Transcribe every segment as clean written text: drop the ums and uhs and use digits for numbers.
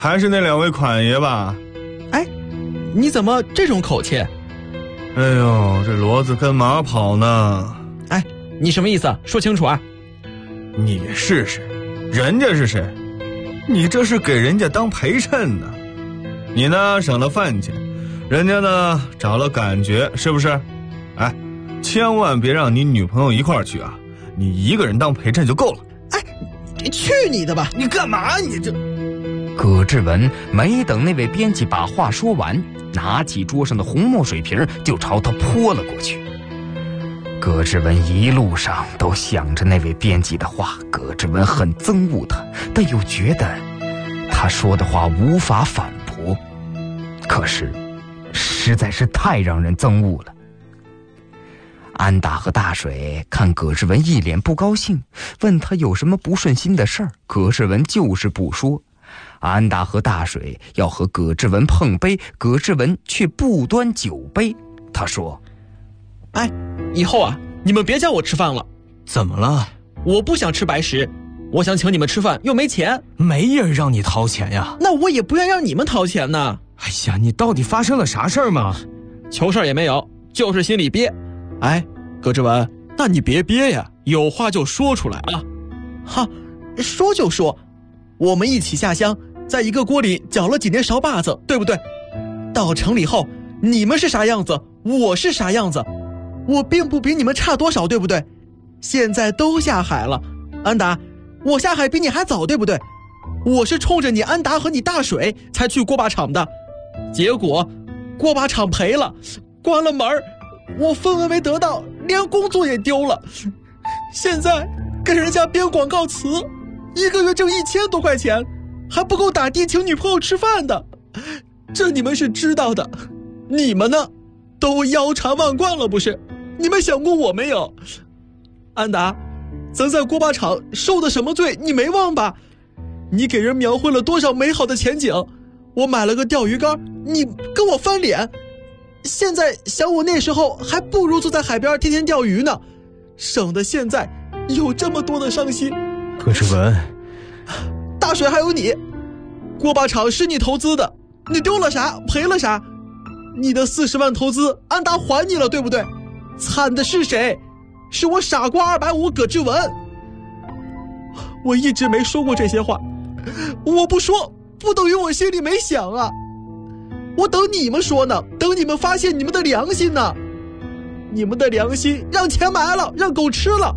还是那两位款爷吧。 哎，你怎么这种口气？ 哎呦，这骡子跟马跑呢。 哎，你什么意思？说清楚啊！ 你是谁？人家是谁？你这是给人家当陪衬的。你呢省了饭钱，人家呢找了感觉，是不是？哎，千万别让你女朋友一块儿去啊！你一个人当陪衬就够了。 哎，去你的吧！你干嘛？你这…… 葛志文没等那位编辑把话说完，拿起桌上的红墨水瓶就朝他泼了过去。葛志文一路上都想着那位编辑的话，葛志文很憎恶他，但又觉得他说的话无法反驳，可是实在是太让人憎恶了。安达和大水看葛志文一脸不高兴，问他有什么不顺心的事儿，葛志文就是不说。安达和大水要和葛志文碰杯，葛志文却不端酒杯。他说： 哎，以后啊，你们别叫我吃饭了。 怎么了？ 我不想吃白食，我想请你们吃饭，又没钱。 没人让你掏钱呀。 那我也不愿让你们掏钱呢。 哎呀，你到底发生了啥事儿吗？ 求事儿也没有，就是心里憋。哎，葛志文，那你别憋呀，有话就说出来啊。哈，说就说，我们一起下乡，在一个锅里搅了几年勺把子，对不对？到城里后，你们是啥样子，我是啥样子，我并不比你们差多少，对不对？现在都下海了，安达，我下海比你还早，对不对？我是冲着你安达和你大水才去锅巴厂的，结果锅巴厂赔了，关了门，我分文没得到，连工作也丢了。现在跟人家编广告词，一个月挣1000多块钱，还不够打的请女朋友吃饭的，这你们是知道的。你们呢，都腰缠万贯了不是？你们想过我没有？安达，咱在锅巴厂受的什么罪你没忘吧？你给人描绘了多少美好的前景，我买了个钓鱼竿，你跟我翻脸。现在想我那时候还不如坐在海边天天钓鱼呢，省得现在有这么多的伤心。 葛志文， 大水还有你，锅巴厂是你投资的，你丢了啥赔了啥，你的40万投资安达还你了，对不对？惨的是谁？是我傻瓜250葛志文。我一直没说过这些话，我不说不等于我心里没想啊，我等你们说呢，等你们发现你们的良心呢。你们的良心让钱埋了，让狗吃了。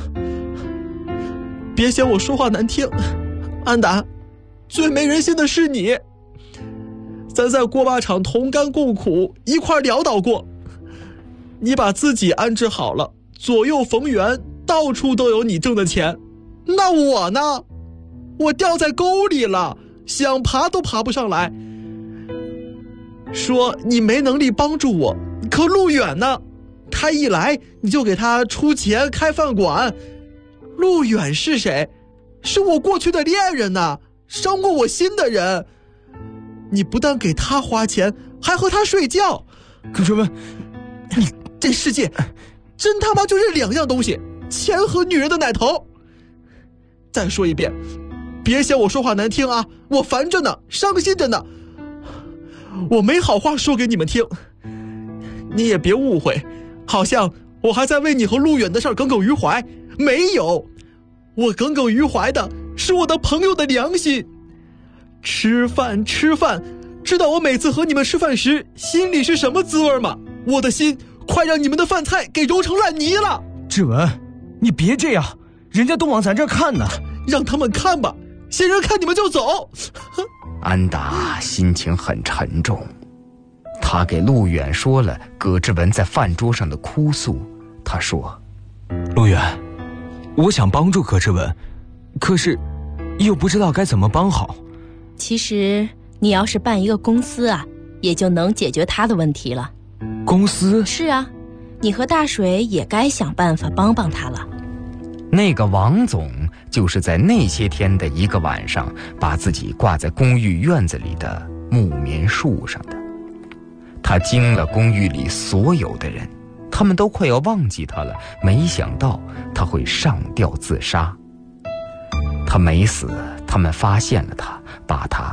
别嫌我说话难听，安达，最没人心的是你。咱在锅巴厂同甘共苦，一块潦倒过，你把自己安置好了，左右逢源，到处都有你挣的钱。那我呢？我掉在沟里了，想爬都爬不上来。说你没能力帮助我，可陆远呢？他一来你就给他出钱开饭馆。陆远是谁？是我过去的恋人呐，伤过我心的人。你不但给他花钱，还和他睡觉。 葛志文， 你这世界真他妈就这2样东西，钱和女人的奶头。再说一遍，别嫌我说话难听啊，我烦着呢，伤心着呢。我没好话说给你们听，你也别误会，好像我还在为你和陆远的事儿耿耿于怀。没有，我耿耿于怀的是我的朋友的良心。吃饭，知道我每次和你们吃饭时心里是什么滋味吗？我的心快让你们的饭菜给揉成烂泥了。 志文，你别这样，人家都往咱这儿看呢。 让他们看吧，先人看你们就走。 安达心情很沉重，他给陆远说了葛志文在饭桌上的哭诉。他说： 陆远，我想帮助葛志文，可是又不知道该怎么帮好。 其实你要是办一个公司啊，也就能解决他的问题了。 公司？ 是啊，你和大水也该想办法帮帮他了。 那个王总就是在那些天的一个晚上把自己挂在公寓院子里的木棉树上的。他惊了公寓里所有的人，他们都快要忘记他了，没想到他会上吊自杀。他没死，他们发现了他，把他